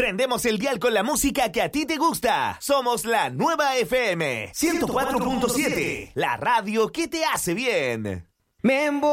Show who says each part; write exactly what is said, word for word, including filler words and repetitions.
Speaker 1: Prendemos el dial con la música que a ti te gusta. Somos la Nueva F M ciento cuatro punto siete, la radio que te hace bien.
Speaker 2: Me